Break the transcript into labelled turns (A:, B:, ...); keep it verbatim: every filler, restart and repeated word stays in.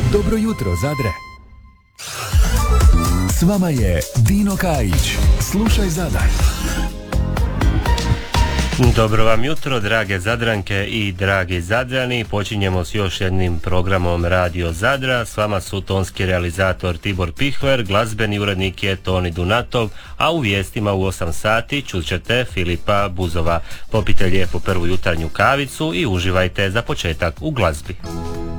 A: Dobro jutro, Zadre. S vama je Dino Kajić. Slušaj Zadar.
B: Dobro vam jutro, drage Zadranke i dragi Zadrani. Počinjemo s još jednim programom Radio Zadra. S vama su tonski realizator Tibor Pihver, glazbeni urednik je Toni Dunatov, a u vijestima u osam sati čućete Filipa Buzova. Popite lijepo prvu jutarnju kavicu i uživajte za početak u glazbi.